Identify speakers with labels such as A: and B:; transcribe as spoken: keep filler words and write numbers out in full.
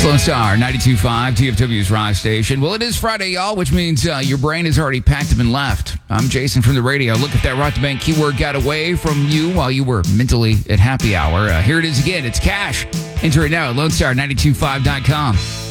A: Lone Star, ninety-two point five, T F W's Rock Station. Well, it is Friday, y'all, which means uh, your brain has already packed up and left. I'm Jason from the radio. Look, if that Rock the Bank keyword got away from you while you were mentally at happy hour, uh, here it is again. It's cash. Enter it now at lone star nine two five dot com.